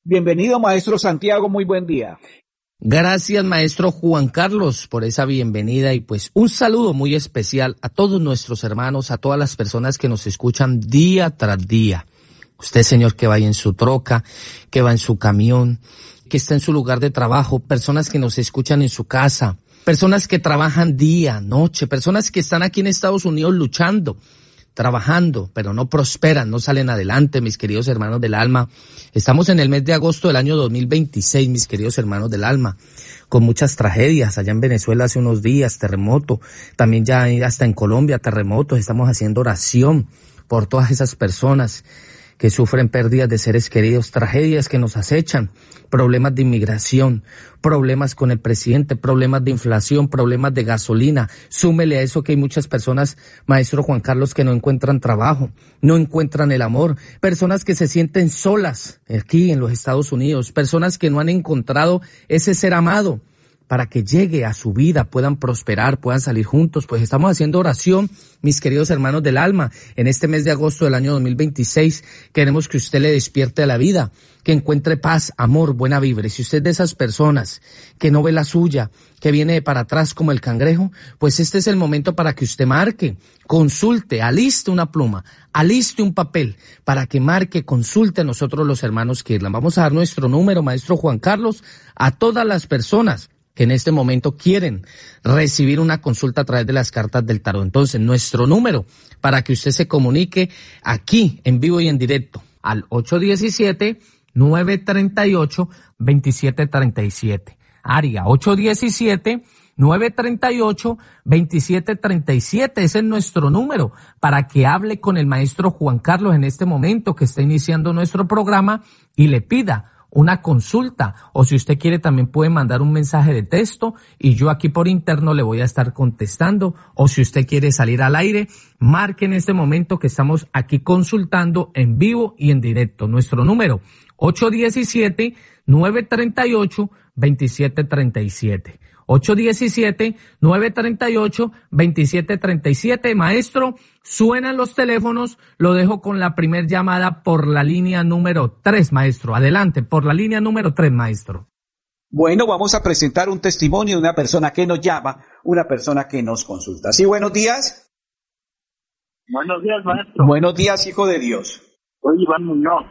Bienvenido, maestro Santiago, muy buen día.
Gracias, maestro Juan Carlos, por esa bienvenida y pues un saludo muy especial a todos nuestros hermanos, a todas las personas que nos escuchan día tras día. Usted, señor, que va en su troca, que va en su camión, que está en su lugar de trabajo, personas que nos escuchan en su casa, personas que trabajan día, noche, personas que están aquí en Estados Unidos luchando, trabajando, pero no prosperan, no salen adelante, mis queridos hermanos del alma. Estamos en el mes de agosto del año dos mil veintiséis, mis queridos hermanos del alma, con muchas tragedias. Allá en Venezuela hace unos días, terremoto, también ya hasta en Colombia, terremotos. Estamos haciendo oración por todas esas personas que sufren pérdidas de seres queridos, tragedias que nos acechan, problemas de inmigración, problemas con el presidente, problemas de inflación, problemas de gasolina. Súmele a eso que hay muchas personas, maestro Juan Carlos, que no encuentran trabajo, no encuentran el amor, personas que se sienten solas aquí en los Estados Unidos, personas que no han encontrado ese ser amado para que llegue a su vida, puedan prosperar, puedan salir juntos. Pues estamos haciendo oración, mis queridos hermanos del alma. En este mes de agosto del año dos mil veintiséis queremos que usted le despierte a la vida, que encuentre paz, amor, buena vibra. Y si usted es de esas personas que no ve la suya, que viene de para atrás como el cangrejo, pues este es el momento para que usted marque, consulte, aliste una pluma, aliste un papel, para que marque, consulte a nosotros los hermanos Kirlan. Vamos a dar nuestro número, maestro Juan Carlos, a todas las personas que en este momento quieren recibir una consulta a través de las cartas del tarot. Entonces, nuestro número para que usted se comunique aquí en vivo y en directo al ocho uno siete, nueve tres ocho, dos siete tres siete. Área ocho uno siete, nueve tres ocho, dos siete tres siete. Ese es nuestro número para que hable con el maestro Juan Carlos en este momento que está iniciando nuestro programa y le pida una consulta, o si usted quiere también puede mandar un mensaje de texto y yo aquí por interno le voy a estar contestando, o si usted quiere salir al aire, marque en este momento que estamos aquí consultando en vivo y en directo. Nuestro número ocho uno siete, nueve tres ocho, dos siete tres siete. ocho uno siete, nueve tres ocho, dos siete tres siete. Maestro, suenan los teléfonos, lo dejo con la primer llamada por la línea número tres, maestro. Adelante, por la línea número tres, maestro.
Bueno, vamos a presentar un testimonio de una persona que nos llama, una persona que nos consulta. Sí, buenos días.
Buenos días, maestro.
Buenos días, hijo de Dios.
Soy Iván Muñoz.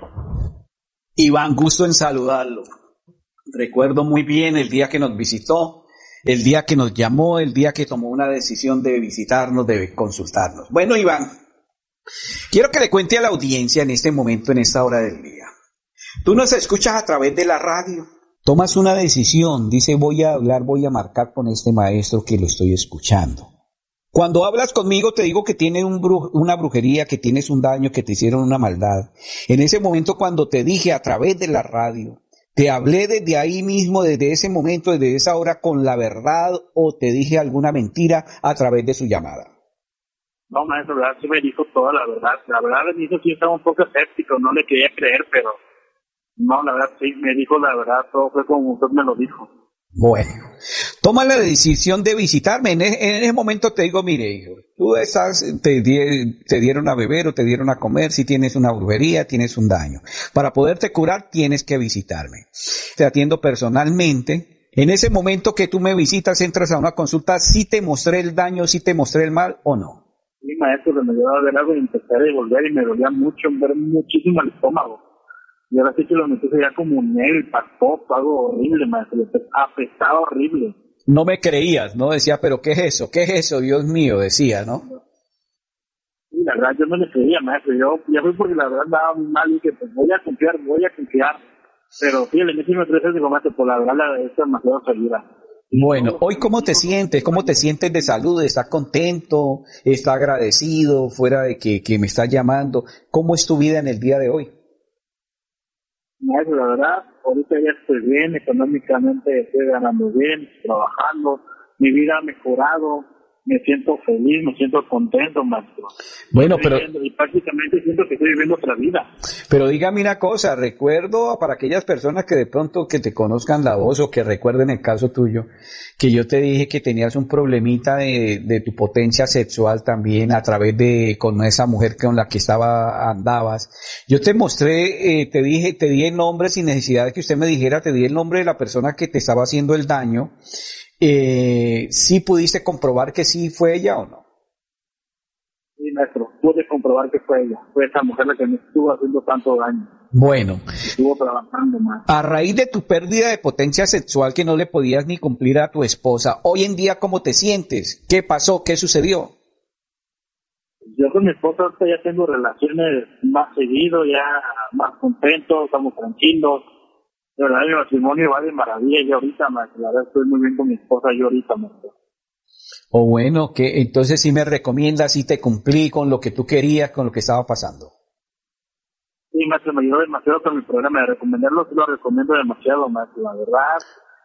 Iván, gusto en saludarlo. Recuerdo muy bien el día que nos visitó, el día que nos llamó, el día que tomó una decisión de visitarnos, de consultarnos. Bueno, Iván, quiero que le cuente a la audiencia en este momento, en esta hora del día. Tú nos escuchas a través de la radio, tomas una decisión, dice voy a hablar, voy a marcar con este maestro que lo estoy escuchando. Cuando hablas conmigo te digo que tienes un bru- una brujería, que tienes un daño, que te hicieron una maldad. En ese momento cuando te dije a través de la radio, ¿te hablé desde ahí mismo, desde ese momento, desde esa hora con la verdad o te dije alguna mentira a través de su llamada?
No, maestro, la verdad sí me dijo toda la verdad. La verdad me dijo que yo estaba un poco escéptico, no le quería creer, pero no, la verdad sí me dijo la verdad, todo fue como usted me lo dijo.
Bueno, toma la decisión de visitarme. En, e- en ese momento te digo, mire, hijo, tú estás, te, di- te dieron a beber o te dieron a comer, si tienes una brujería, tienes un daño. Para poderte curar tienes que visitarme. Te atiendo personalmente. En ese momento que tú me visitas, entras a una consulta, si te mostré el daño, si te mostré el mal o no.
Sí, maestro, me dio a ver algo y empecé a devolver y me dolía mucho, me dolía muchísimo el estómago. Y ahora sí que lo metí ya como miel, pastoso, algo horrible, maestro, apestaba horrible.
No me creías, ¿no? Decía, pero ¿qué es eso? ¿Qué es eso? Dios mío, decía, ¿no?
Sí, la verdad yo no le creía, maestro, yo ya fui porque la verdad andaba muy mal y que pues voy a confiar, voy a confiar. Pero sí, le metí tres veces digo, maestro, por la verdad la es demasiado segura.
Bueno, hoy ¿cómo te sientes? ¿Cómo te sientes de salud? ¿Estás contento? ¿Estás agradecido? Fuera de que, que me estás llamando. ¿Cómo es tu vida en el día de hoy?
Maestro, la verdad, ahorita ya estoy bien, económicamente estoy ganando bien, trabajando, mi vida ha mejorado, me siento feliz, me siento contento, maestro.
Bueno, pero...
Y prácticamente siento que estoy viviendo otra vida.
Pero dígame una cosa, recuerdo para aquellas personas que de pronto que te conozcan la voz o que recuerden el caso tuyo, que yo te dije que tenías un problemita de, de tu potencia sexual también a través de, con esa mujer con la que estaba, andabas. Yo te mostré, eh, te dije, te di el nombre sin necesidad de que usted me dijera, te di el nombre de la persona que te estaba haciendo el daño. Eh, ¿sí pudiste comprobar que sí fue ella o no?
Sí, maestro, pude comprobar que fue ella, fue esa mujer la que me estuvo haciendo tanto daño.
Bueno,
estuvo trabajando más.
A raíz de tu pérdida de potencia sexual que no le podías ni cumplir a tu esposa, hoy en día, ¿cómo te sientes? ¿Qué pasó? ¿Qué sucedió?
Yo con mi esposa estoy haciendo relaciones más seguido, ya más contentos, estamos tranquilos. De verdad, mi matrimonio va de maravilla y ahorita, maestro, la verdad estoy muy bien con mi esposa yo ahorita, maestro.
O bueno, que entonces sí me recomiendas, sí te cumplí con lo que tú querías, con lo que estaba pasando.
Sí, maestro, me ayudó demasiado con mi programa de recomendarlo, sí lo recomiendo demasiado, maestro, la verdad.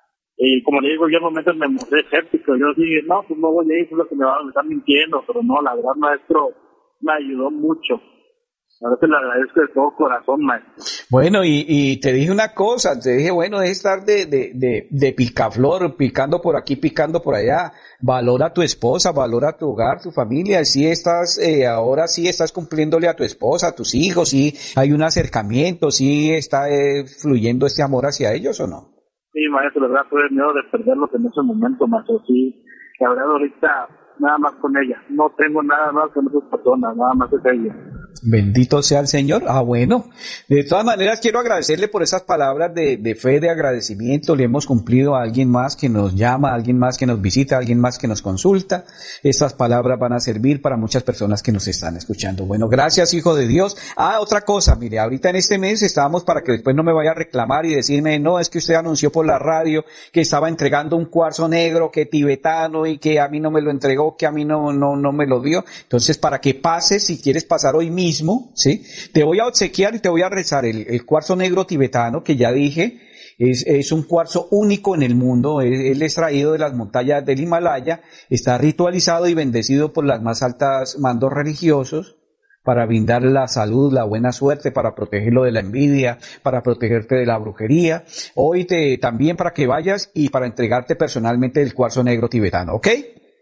Y como le digo, yo en momentos me mostré escéptico, yo dije, no, pues no voy a ir, es lo que me van a estar mintiendo, pero no, la verdad, maestro, me ayudó mucho. A veces le agradezco de todo corazón, maestro.
Bueno, y, y te dije una cosa, te dije, bueno, deje estar de, de, de, de picaflor, picando por aquí, picando por allá. Valora a tu esposa, valora tu hogar, tu familia. Sí estás, eh, ahora sí estás cumpliéndole a tu esposa, a tus hijos, sí hay un acercamiento, sí está eh, fluyendo este amor hacia ellos, ¿o no?
Sí, maestro, la verdad, tuve miedo de perderlos en ese momento, maestro, sí. La verdad, ahorita, nada más con ella. No tengo nada más con otras personas, nada más es ella.
Bendito sea el Señor. Ah, bueno. De todas maneras, quiero agradecerle por esas palabras de, de fe, de agradecimiento. Le hemos cumplido a alguien más que nos llama, a alguien más que nos visita, a alguien más que nos consulta. Estas palabras van a servir para muchas personas que nos están escuchando. Bueno, gracias, hijo de Dios. Ah, otra cosa, mire, ahorita en este mes estábamos, para que después no me vaya a reclamar y decirme, no, es que usted anunció por la radio que estaba entregando un cuarzo negro, que tibetano, y que a mí no me lo entregó, que a mí no, no, no me lo dio. Entonces, para que pases, si quieres pasar hoy mismo, ¿sí? Te voy a obsequiar y te voy a rezar el, el cuarzo negro tibetano, que ya dije, es, es un cuarzo único en el mundo. Él, él es traído de las montañas del Himalaya, está ritualizado y bendecido por las más altas mandos religiosos para brindar la salud, la buena suerte, para protegerlo de la envidia, para protegerte de la brujería. Hoy te, también para que vayas y para entregarte personalmente el cuarzo negro tibetano, ¿ok?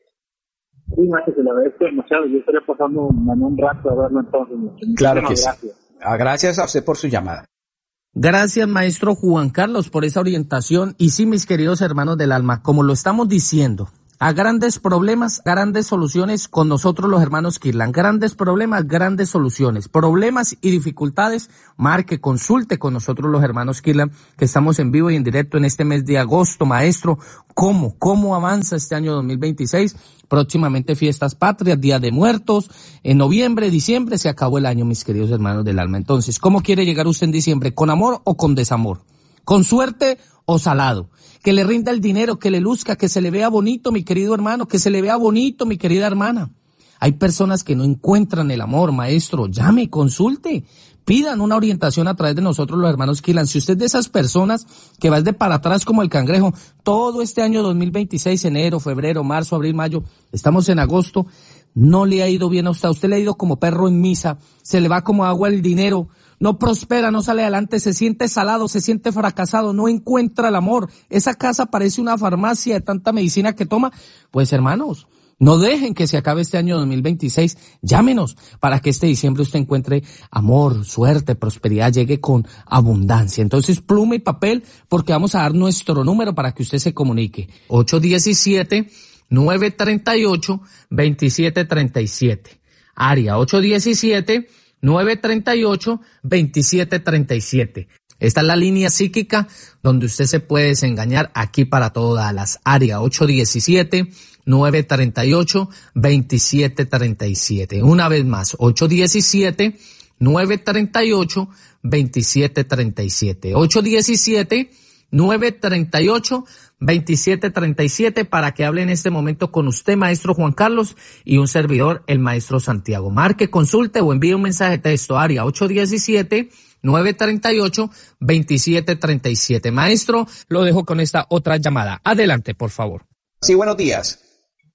Sí, maestro, se le agradezco demasiado. Yo estaré pasando en un rato a verlo entonces.
Claro que sí.
Gracias.
Gracias a usted por su llamada.
Gracias, maestro Juan Carlos, por esa orientación. Y sí, mis queridos hermanos del alma, como lo estamos diciendo, a grandes problemas, grandes soluciones con nosotros los hermanos Kirlan. Grandes problemas, grandes soluciones. Problemas y dificultades, marque, consulte con nosotros los hermanos Kirlan, que estamos en vivo y en directo en este mes de agosto. Maestro, ¿cómo? ¿Cómo avanza este año dos mil veintiséis? Próximamente fiestas patrias, Día de Muertos, en noviembre, diciembre, se acabó el año, mis queridos hermanos del alma. Entonces, ¿cómo quiere llegar usted en diciembre? ¿Con amor o con desamor? ¿Con suerte o salado? Que le rinda el dinero, que le luzca, que se le vea bonito, mi querido hermano, que se le vea bonito, mi querida hermana. Hay personas que no encuentran el amor, maestro. Llame, consulte, pidan una orientación a través de nosotros los hermanos Kirlan. Si usted es de esas personas que va de para atrás como el cangrejo, todo este año dos mil veintiséis, enero, febrero, marzo, abril, mayo, estamos en agosto, no le ha ido bien a usted, a usted le ha ido como perro en misa, se le va como agua el dinero, no prospera, no sale adelante, se siente salado, se siente fracasado, no encuentra el amor, esa casa parece una farmacia de tanta medicina que toma. Pues hermanos, no dejen que se acabe este año dos mil veintiséis, llámenos para que este diciembre usted encuentre amor, suerte, prosperidad, llegue con abundancia. Entonces, pluma y papel, porque vamos a dar nuestro número para que usted se comunique. ocho uno siete, nueve tres ocho, dos siete tres siete. Área ocho uno siete, nueve tres ocho, dos siete tres siete. Esta es la línea psíquica donde usted se puede desengañar aquí para todo Dallas. Área ocho uno siete, nueve tres ocho, dos siete tres siete. Una vez más, ocho uno siete, nueve tres ocho, dos siete tres siete. ocho uno siete, nueve tres ocho, dos siete tres siete para que hable en este momento con usted, maestro Juan Carlos, y un servidor, el maestro Santiago. Marque, consulte o envíe un mensaje de texto. Área ocho uno siete, nueve tres ocho, dos siete tres siete. Maestro, lo dejo con esta otra llamada. Adelante, por favor.
Sí, buenos días.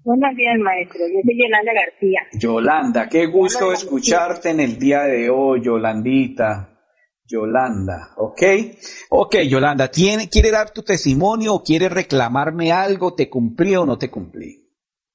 Buenos días, maestro. Yo soy Yolanda García.
Yolanda, qué gusto escucharte en el día de hoy, Yolandita. Yolanda, ¿ok? Ok, Yolanda, ¿tiene, ¿quiere dar tu testimonio o quiere reclamarme algo? ¿Te cumplí o no te cumplí?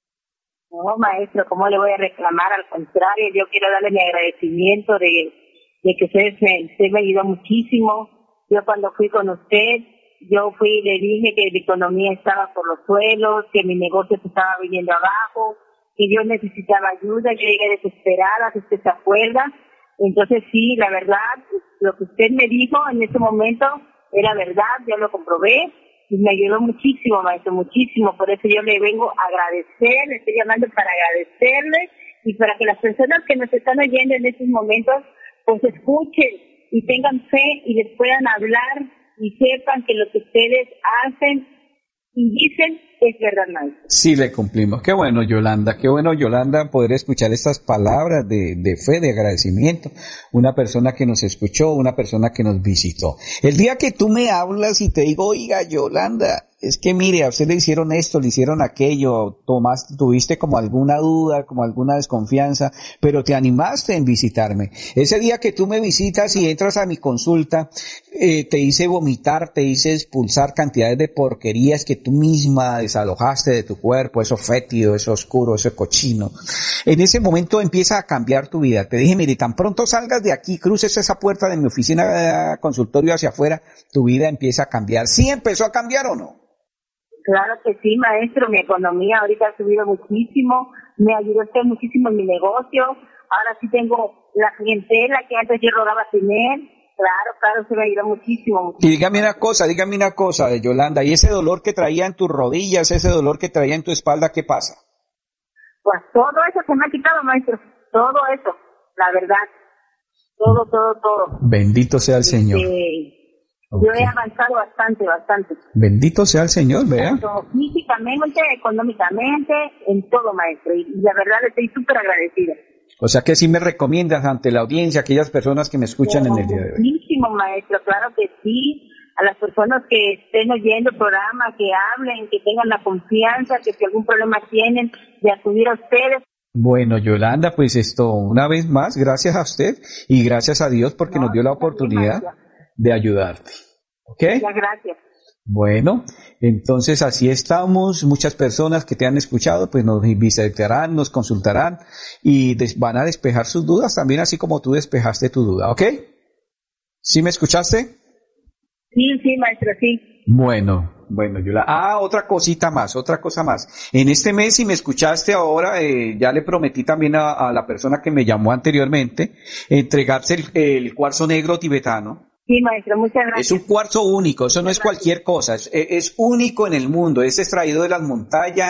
No, maestro, ¿cómo le voy a reclamar? Al contrario, yo quiero darle mi agradecimiento de, de que usted me, usted me ayudó muchísimo. Yo cuando fui con usted, yo fui y le dije que mi economía estaba por los suelos, que mi negocio se estaba viniendo abajo, que yo necesitaba ayuda, yo llegué desesperada, si usted se acuerda. Entonces sí, la verdad, lo que usted me dijo en ese momento era verdad, yo lo comprobé y me ayudó muchísimo, maestro, muchísimo. Por eso yo le vengo a agradecer, le estoy llamando para agradecerle y para que las personas que nos están oyendo en estos momentos pues escuchen y tengan fe y les puedan hablar y sepan que lo que ustedes hacen y dicen es verdad, maestro.
Sí, le cumplimos. Qué bueno, Yolanda, qué bueno, Yolanda, poder escuchar estas palabras de, de fe, de agradecimiento. Una persona que nos escuchó, una persona que nos visitó. El día que tú me hablas y te digo, oiga, Yolanda, es que mire, a usted le hicieron esto, le hicieron aquello, Tomás, tuviste como alguna duda, como alguna desconfianza, pero te animaste en visitarme. Ese día que tú me visitas y entras a mi consulta, eh, te hice vomitar, te hice expulsar cantidades de porquerías que tú misma desalojaste de tu cuerpo, eso fétido, eso oscuro, eso cochino. En ese momento empieza a cambiar tu vida. Te dije, mire, tan pronto salgas de aquí, cruces esa puerta de mi oficina de consultorio hacia afuera, tu vida empieza a cambiar. ¿Sí empezó a cambiar o no?
Claro que sí, maestro, mi economía ahorita ha subido muchísimo, me ayudó usted muchísimo en mi negocio, ahora sí tengo la clientela que antes yo rogaba tener, claro, claro, se me ayudó muchísimo.
Y dígame una cosa, dígame una cosa, Yolanda, ¿y ese dolor que traía en tus rodillas, ese dolor que traía en tu espalda, qué pasa?
Pues todo eso se me ha quitado, maestro, todo eso, la verdad, todo, todo, todo.
Bendito sea el Señor.
Este,
Okay.
Yo he avanzado bastante, bastante.
Bendito sea el Señor, vea.
Tanto físicamente, económicamente, en todo, maestro. Y, y la verdad le estoy súper agradecida.
O sea que sí me recomiendas ante la audiencia, aquellas personas que me escuchan
Pero
en el día de hoy.
Muchísimo, maestro, claro que sí. A las personas que estén oyendo el programa, que hablen, que tengan la confianza, que si algún problema tienen, de acudir a ustedes.
Bueno, Yolanda, pues esto, una vez más, gracias a usted y gracias a Dios porque no, nos dio la oportunidad de ayudarte. ¿Ok?
Muchas gracias.
Bueno, entonces así estamos. Muchas personas que te han escuchado, pues nos visitarán, nos consultarán y des- van a despejar sus dudas también, así como tú despejaste tu duda. ¿Ok? ¿Sí me escuchaste?
Sí, sí, maestro, sí.
Bueno, bueno, Yolanda. Ah, otra cosita más, otra cosa más. En este mes, si me escuchaste ahora, eh, ya le prometí también a, a la persona que me llamó anteriormente, entregarse el, el cuarzo negro tibetano.
Sí, maestro, muchas gracias.
Es un cuarzo único, eso no es cualquier cosa, es, es único en el mundo, es extraído de las montañas.